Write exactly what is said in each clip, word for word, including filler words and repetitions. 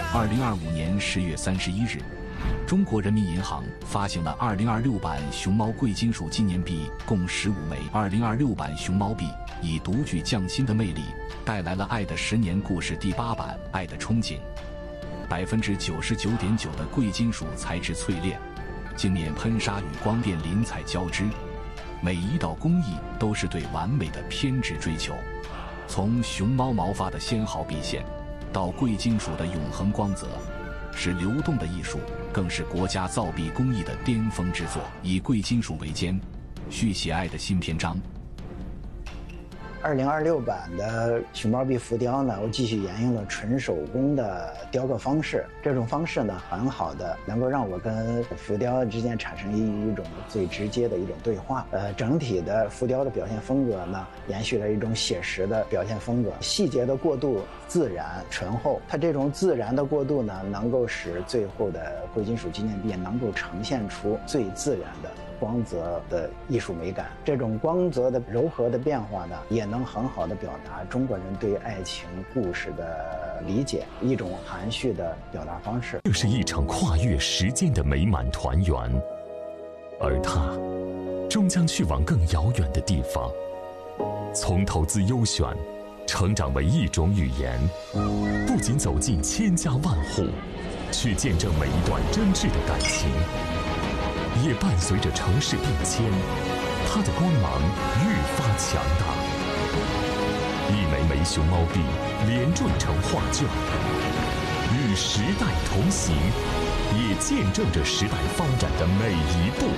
二零二五年十月三十一日，中国人民银行发行了二零二六版熊猫贵金属纪念币共十五枚。二零二六版熊猫币以独具匠心的魅力，带来了《爱的十年故事》第八版《爱的憧憬》。百分之九十九点九的贵金属材质淬炼，镜面喷砂与光电临彩交织，每一道工艺都是对完美的偏执追求。从熊猫毛发的纤毫毕现，到贵金属的永恒光泽，是流动的艺术，更是国家造币工艺的巅峰之作。以贵金属为肩，续写爱的新篇章。 二零二六版的熊猫币浮雕呢，我继续沿用了纯手工的雕刻方式。这种方式呢，很好的能够让我跟浮雕之间产生一种最直接的一种对话。呃，整体的浮雕的表现风格呢，延续了一种写实的表现风格，细节的过渡自然醇厚。它这种自然的过渡呢，能够使最后的贵金属纪念币能够呈现出最自然的光泽的艺术美感。这种光泽的柔和的变化呢，也能很好的表达中国人对爱情故事的理解，一种含蓄的表达方式。 这是一场跨越时间的美满团圆，而它终将去往更遥远的地方。从投资优选成长为一种语言，不仅走进千家万户，去见证每一段真挚的感情，也伴随着城市变迁，它的光芒愈发强大。一枚枚熊猫币连缀成画卷，与时代同行，也见证着时代发展的每一步。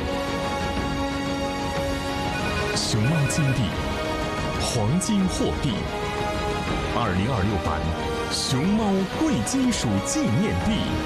熊猫金币，黄金货币，二零二六版熊猫贵金属纪念币。